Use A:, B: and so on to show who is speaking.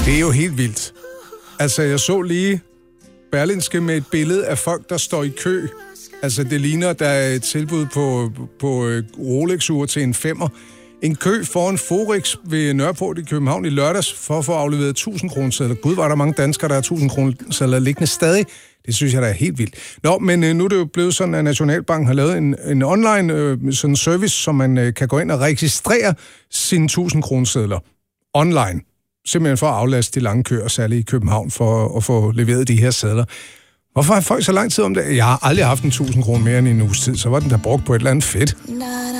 A: Det er jo helt vildt. Altså, jeg så lige Berlingske med et billede af folk, der står i kø. Altså, det ligner, der er et tilbud på Rolex-ure til en 5'er. En kø foran Forex ved Nørreport i København i lørdags for at få afleveret 1000-kronesedler. Gud, var der mange danskere, der har 1000-kronesedler liggende stadig. Det synes jeg, der er helt vildt. Nå, men nu er det jo blevet sådan, at Nationalbanken har lavet en online sådan service, så man kan gå ind og registrere sine 1000-kronesedler online. Simpelthen for at aflaste de lange køer, særligt i København, for at få leveret de her sedler. Hvorfor har folk så lang tid om det? Jeg har aldrig haft en 1000 kroner mere end en uges tid, så var den der brugt på et eller andet fedt.